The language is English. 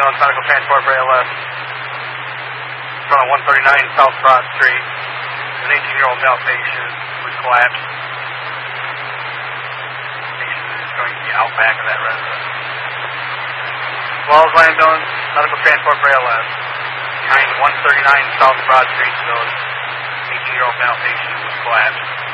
ambulance, medical transport for ALS. From 139 South Broad Street. An 18-year-old male patient was collapsed. Patient is going to be out back of that residence. Wells ambulance, medical transport for ALS. Behind 139 South Broad Street, so 18-year-old male patient was collapsed.